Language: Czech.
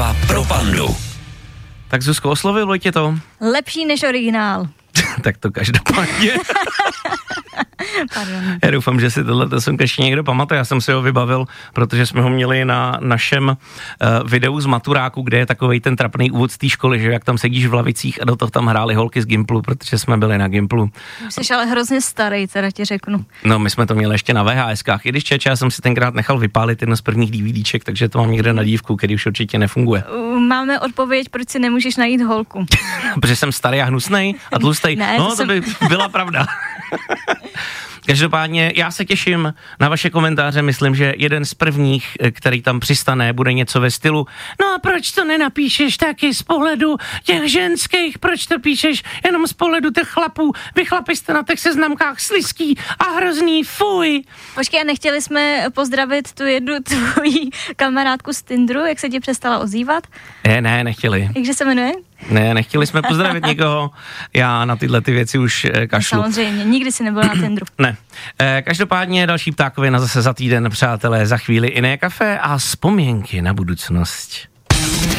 Zpráva pro Pandu. Tak Zuzko, oslovilo tě to? Lepší než originál. Tak to každopádně. Pardon. Já doufám, že si tohle song ještě někdo pamatuje. Já jsem si ho vybavil, protože jsme ho měli na našem videu z maturáku, kde je takovej ten trapný úvod z té školy, že jak tam sedíš v lavicích a do toho tam hráli holky z Gimplu, protože jsme byli na Gimplu. Jsi ale hrozně starý, teda ti řeknu. No, my jsme to měli ještě na VHSkách. I když já jsem si tenkrát nechal vypálit jedno z prvních DVDček, takže to mám někde na dívku, který už určitě nefunguje. Máme odpověď, proč si nemůžeš najít holku. Protože jsem starý a hnusnej a tlustej. Ne, no, to by byla pravda. Každopádně já se těším na vaše komentáře, myslím, že jeden z prvních, který tam přistane, bude něco ve stylu: no a proč to nenapíšeš taky z pohledu těch ženských, proč to píšeš jenom z pohledu těch chlapů, vy chlapi jste na těch seznamkách slizký a hrozný, fuj. Počkej, a nechtěli jsme pozdravit tu jednu tvoji kamarádku z Tinderu, jak se ti přestala ozývat? Ne, nechtěli. Jakže se jmenuje? Ne, nechtěli jsme pozdravit nikoho, já na tyhle ty věci už kašlu. Samozřejmě, nikdy si nebyl na Tinderu. Ne. Každopádně další ptákovina zase za týden, přátelé, za chvíli jiné kafe a vzpomínky na budoucnost.